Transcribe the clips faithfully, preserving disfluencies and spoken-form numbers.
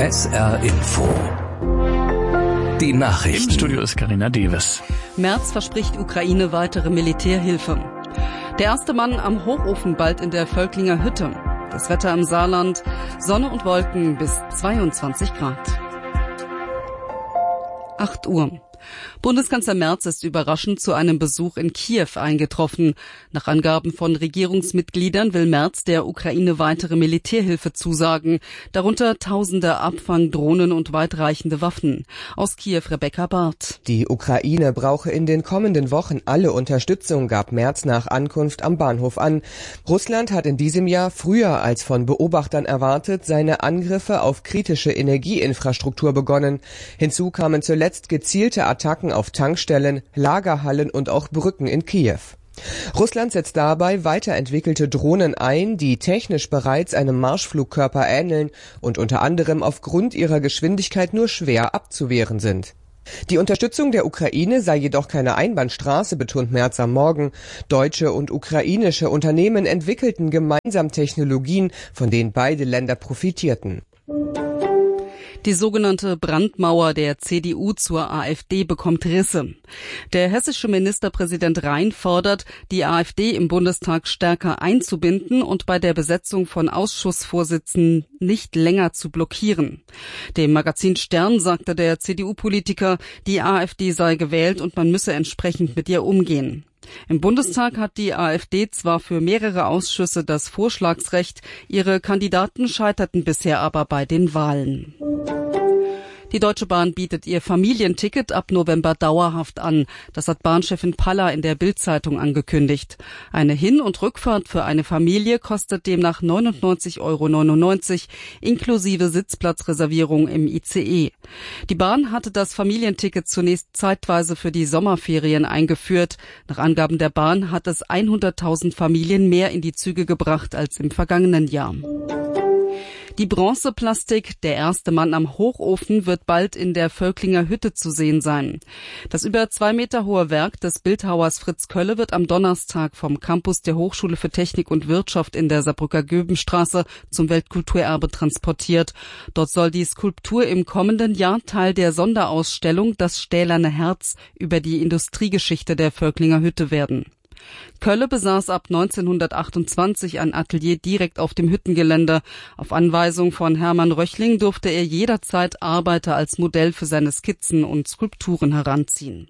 S R Info. Die Nachrichten. Im Studio ist Carina Deves. Merz verspricht Ukraine weitere Militärhilfe. Der erste Mann am Hochofen bald in der Völklinger Hütte. Das Wetter im Saarland, Sonne und Wolken bis zweiundzwanzig Grad. acht Uhr. Bundeskanzler Merz ist überraschend zu einem Besuch in Kiew eingetroffen. Nach Angaben von Regierungsmitgliedern will Merz der Ukraine weitere Militärhilfe zusagen, darunter tausende Abfangdrohnen und weitreichende Waffen. Aus Kiew Rebecca Barth. Die Ukraine brauche in den kommenden Wochen alle Unterstützung, gab Merz nach Ankunft am Bahnhof an. Russland hat in diesem Jahr früher als von Beobachtern erwartet seine Angriffe auf kritische Energieinfrastruktur begonnen. Hinzu kamen zuletzt gezielte Attacken auf Tankstellen, Lagerhallen und auch Brücken in Kiew. Russland setzt dabei weiterentwickelte Drohnen ein, die technisch bereits einem Marschflugkörper ähneln und unter anderem aufgrund ihrer Geschwindigkeit nur schwer abzuwehren sind. Die Unterstützung der Ukraine sei jedoch keine Einbahnstraße, betont Merz am Morgen. Deutsche und ukrainische Unternehmen entwickelten gemeinsam Technologien, von denen beide Länder profitierten. Die sogenannte Brandmauer der C D U zur AfD bekommt Risse. Der hessische Ministerpräsident Rhein fordert, die AfD im Bundestag stärker einzubinden und bei der Besetzung von Ausschussvorsitzenden nicht länger zu blockieren. Dem Magazin Stern sagte der C D U-Politiker, die AfD sei gewählt und man müsse entsprechend mit ihr umgehen. Im Bundestag hat die AfD zwar für mehrere Ausschüsse das Vorschlagsrecht, ihre Kandidaten scheiterten bisher aber bei den Wahlen. Die Deutsche Bahn bietet ihr Familienticket ab November dauerhaft an. Das hat Bahnchefin Paller in der Bild-Zeitung angekündigt. Eine Hin- und Rückfahrt für eine Familie kostet demnach neunundneunzig Euro neunundneunzig inklusive Sitzplatzreservierung im I C E. Die Bahn hatte das Familienticket zunächst zeitweise für die Sommerferien eingeführt. Nach Angaben der Bahn hat es hunderttausend Familien mehr in die Züge gebracht als im vergangenen Jahr. Die Bronzeplastik, der erste Mann am Hochofen, wird bald in der Völklinger Hütte zu sehen sein. Das über zwei Meter hohe Werk des Bildhauers Fritz Kölle wird am Donnerstag vom Campus der Hochschule für Technik und Wirtschaft in der Saarbrücker Göbenstraße zum Weltkulturerbe transportiert. Dort soll die Skulptur im kommenden Jahr Teil der Sonderausstellung Das stählerne Herz über die Industriegeschichte der Völklinger Hütte werden. Kölle besaß ab neunzehnhundertachtundzwanzig ein Atelier direkt auf dem Hüttengelände. Auf Anweisung von Hermann Röchling durfte er jederzeit Arbeiter als Modell für seine Skizzen und Skulpturen heranziehen.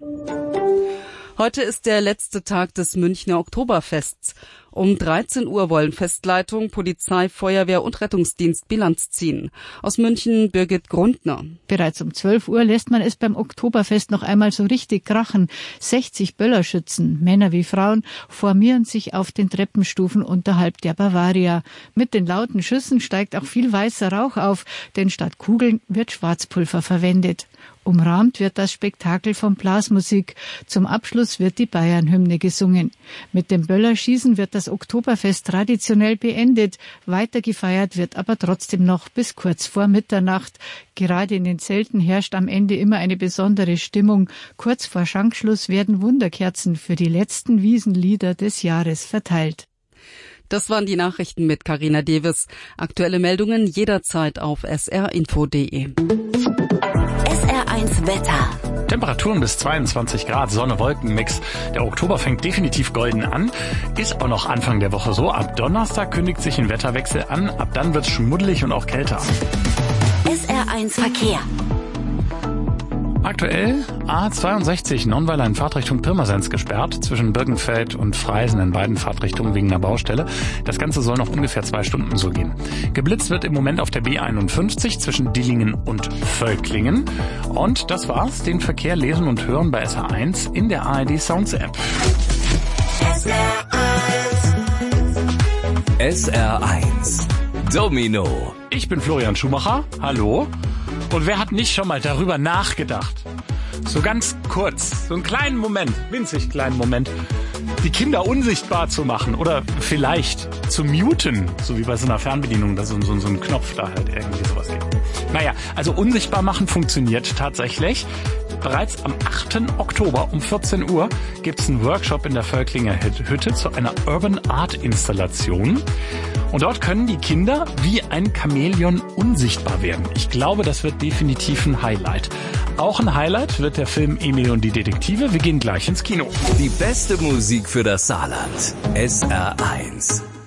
Heute ist der letzte Tag des Münchner Oktoberfests. Um dreizehn Uhr wollen Festleitung, Polizei, Feuerwehr und Rettungsdienst Bilanz ziehen. Aus München Birgit Grundner. Bereits um zwölf Uhr lässt man es beim Oktoberfest noch einmal so richtig krachen. sechzig Böllerschützen, Männer wie Frauen, formieren sich auf den Treppenstufen unterhalb der Bavaria. Mit den lauten Schüssen steigt auch viel weißer Rauch auf, denn statt Kugeln wird Schwarzpulver verwendet. Umrahmt wird das Spektakel von Blasmusik. Zum Abschluss wird die Bayern-Hymne gesungen. Mit dem Böllerschießen wird das Oktoberfest traditionell beendet. Weiter gefeiert wird aber trotzdem noch bis kurz vor Mitternacht. Gerade in den Zelten herrscht am Ende immer eine besondere Stimmung. Kurz vor Schankschluss werden Wunderkerzen für die letzten Wiesenlieder des Jahres verteilt. Das waren die Nachrichten mit Carina Deves. Aktuelle Meldungen jederzeit auf s r info punkt d e. S R eins Wetter. Temperaturen bis zweiundzwanzig Grad, Sonne-Wolken-Mix. Der Oktober fängt definitiv golden an, ist auch noch Anfang der Woche so. Ab Donnerstag kündigt sich ein Wetterwechsel an, ab dann wird's schmuddelig und auch kälter. S R eins Verkehr. Aktuell A zweiundsechzig Nonnweiler in Fahrtrichtung Pirmasens gesperrt, zwischen Birkenfeld und Freisen in beiden Fahrtrichtungen wegen einer Baustelle. Das Ganze soll noch ungefähr zwei Stunden so gehen. Geblitzt wird im Moment auf der B einundfünfzig zwischen Dillingen und Völklingen. Und das war's. Den Verkehr lesen und hören bei S R eins in der A R D Sounds App. S R eins. S R eins. Domino. Ich bin Florian Schumacher. Hallo. Und wer hat nicht schon mal darüber nachgedacht? So ganz kurz, so einen kleinen Moment, winzig kleinen Moment, die Kinder unsichtbar zu machen oder vielleicht zu muten, so wie bei so einer Fernbedienung, dass so, so, so ein Knopf da halt irgendwie sowas gibt. Naja, also unsichtbar machen funktioniert tatsächlich. Bereits am achten Oktober um vierzehn Uhr gibt es einen Workshop in der Völklinger Hütte zu einer Urban Art Installation. Und dort können die Kinder wie ein Chamäleon unsichtbar werden. Ich glaube, das wird definitiv ein Highlight. Auch ein Highlight wird der Film Emil und die Detektive. Wir gehen gleich ins Kino. Die beste Musik für das Saarland. S R eins.